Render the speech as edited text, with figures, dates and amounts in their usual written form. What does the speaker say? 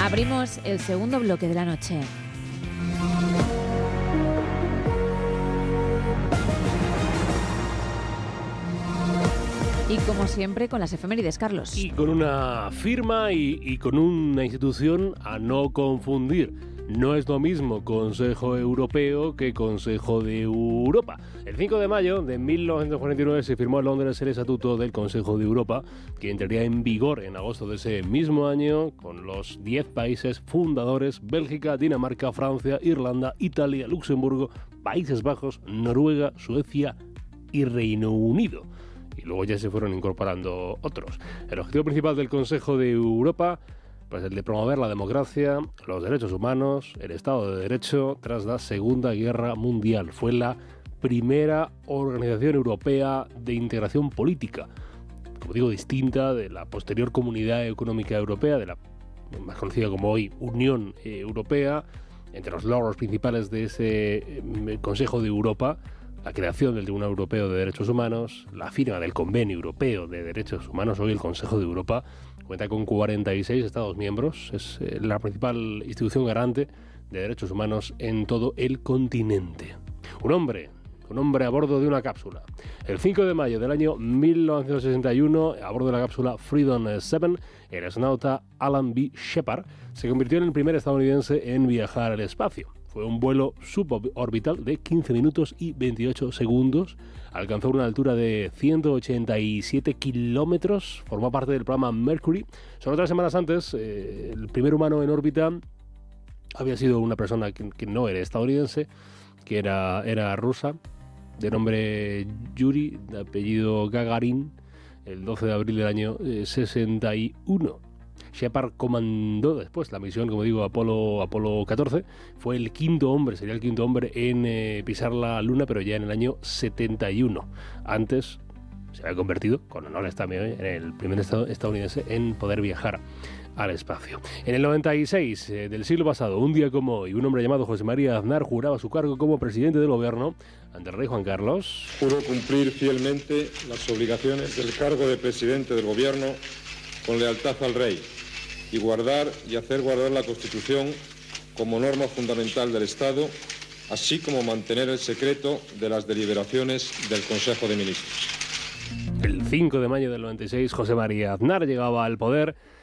Abrimos el segundo bloque de la noche. Y como siempre, con las efemérides, Carlos. Y con una firma y con una institución a no confundir. No es lo mismo Consejo Europeo que Consejo de Europa. El 5 de mayo de 1949 se firmó en Londres el Estatuto del Consejo de Europa, que entraría en vigor en agosto de ese mismo año con los 10 países fundadores: Bélgica, Dinamarca, Francia, Irlanda, Italia, Luxemburgo, Países Bajos, Noruega, Suecia y Reino Unido. Y luego ya se fueron incorporando otros. El objetivo principal del Consejo de Europa, pues el de promover la democracia, los derechos humanos, el Estado de Derecho tras la Segunda Guerra Mundial. Fue la primera organización europea de integración política, como digo, distinta de la posterior Comunidad Económica Europea, de la más conocida como hoy Unión Europea. Entre los logros principales de ese Consejo de Europa, la creación del Tribunal Europeo de Derechos Humanos, la firma del Convenio Europeo de Derechos Humanos. Hoy el Consejo de Europa cuenta con 46 Estados miembros. Es la principal institución garante de derechos humanos en todo el continente. Un hombre a bordo de una cápsula. El 5 de mayo del año 1961, a bordo de la cápsula Freedom 7, el astronauta Alan B. Shepard se convirtió en el primer estadounidense en viajar al espacio. Fue un vuelo suborbital de 15 minutos y 28 segundos. Alcanzó una altura de 187 kilómetros. Formó parte del programa Mercury. Solo 3 semanas antes, el primer humano en órbita había sido una persona que no era estadounidense, que era rusa, de nombre Yuri, de apellido Gagarin, el 12 de abril del año 61. Shepard comandó después la misión, como digo, Apolo 14. Fue el quinto hombre, sería el quinto hombre en pisar la Luna, pero ya en el año 71. Antes se había convertido, con honores también, en el primer estadounidense en poder viajar al espacio. En el 96 del siglo pasado, un día como hoy, un hombre llamado José María Aznar juraba su cargo como presidente del gobierno ante el rey Juan Carlos. Juro cumplir fielmente las obligaciones del cargo de presidente del gobierno con lealtad al rey y guardar y hacer guardar la Constitución como norma fundamental del Estado, así como mantener el secreto de las deliberaciones del Consejo de Ministros. El 5 de mayo del 96, José María Aznar llegaba al poder